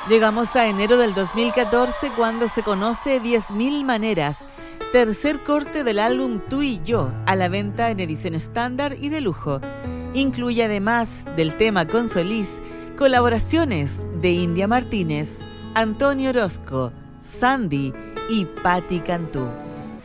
Llegamos a enero del 2014 cuando se conoce 10.000 maneras, tercer corte del álbum Tú y Yo, a la venta en edición estándar y de lujo. Incluye además del tema con Solís, colaboraciones de India Martínez, Antonio Orozco, Sandy y Patti Cantú.